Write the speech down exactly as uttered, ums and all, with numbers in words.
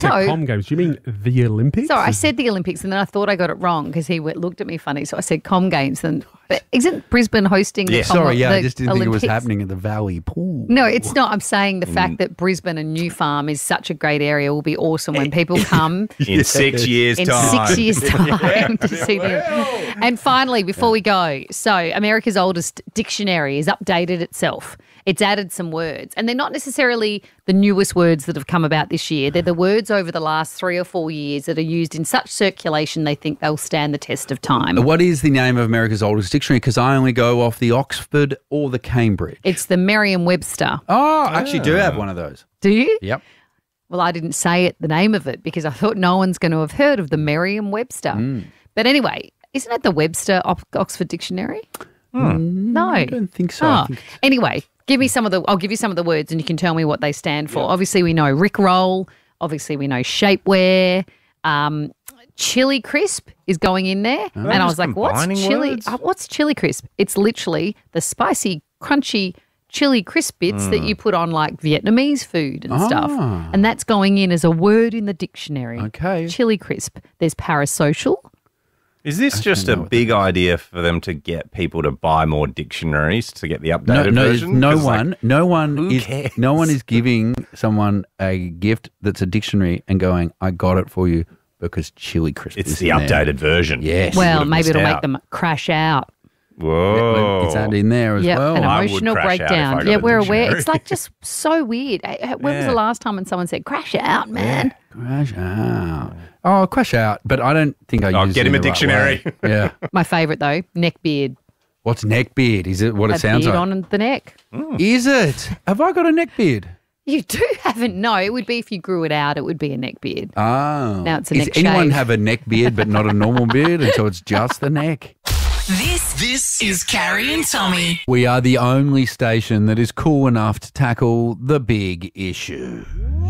The No. Com Games. Do you mean the Olympics? Sorry, I said the Olympics and then I thought I got it wrong because he went, looked at me funny. So I said Com Games. And, but isn't Brisbane hosting the Yeah. Com Sorry, yeah, the I just didn't think it was Olympics? happening at the Valley Pool. No, it's not. I'm saying the Mm. fact that Brisbane and New Farm is such a great area will be awesome when people come In six years' in time. six years' time to see them. And finally, before we go, so America's oldest dictionary has updated itself. It's added some words, and they're not necessarily the newest words that have come about this year. They're the words over the last three or four years that are used in such circulation they think they'll stand the test of time. What is the name of America's oldest dictionary? Because I only go off the Oxford or the Cambridge. It's the Merriam-Webster. Oh, I actually do have one of those. Do you? Yep. Well, I didn't say it, the name of it, because I thought no one's going to have heard of the Merriam-Webster. Mm. But anyway, isn't it the Webster Ox- Oxford Dictionary? No. I don't think so. Oh. I think Anyway, give me some of the. I'll give you some of the words, and you can tell me what they stand for. Obviously, we know Rickroll. Obviously, we know shapewear. Um, chili crisp is going in there, and I was just like, "What's combining chili? words? Uh, what's chili crisp?" It's literally the spicy, crunchy chili crisp bits that you put on like Vietnamese food and stuff, Ah. and that's going in as a word in the dictionary. Okay. Chili crisp. There's parasocial. Is this just a big idea for them to get people to buy more dictionaries to get the no, updated no, version? no 'Cause, like, one, no one who is, cares? no one is giving someone a gift that's a dictionary and going, "I got it for you because chili crisp." it's is the in there." updated version. Yes. Well, would've maybe missed it'll make out. them crash out. Whoa. Is that in there as Yep, well? an I would emotional crash out if I breakdown. got Yeah, a we're aware. dictionary. It's like just so weird. Uh, When was Yeah. the last time when someone said "crash out, man"? Crash out. Oh, crash out. But I don't think I Oh, use get it him in a the right dictionary. way. Yeah. My favourite though, neck beard. What's neck beard? Is it what it A sounds beard like? on the neck. Is it? Have I got a neck beard? You do haven't. No, it would be if you grew it out. It would be a neck beard. Oh. Now it's a Does neck anyone shave. have a neck beard but not a normal beard until it's just the neck? This this is Carrie and Tommy. We are the only station that is cool enough to tackle the big issue.